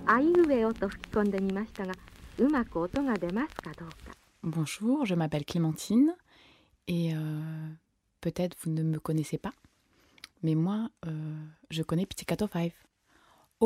あいうえおと吹き込んでみましたが、うまく音が出ますかどうか。 Bonjour, je m'appelle Clémentine et peut-être vous ne me connaissez pas, mais moi, je connais Pizzicato 5.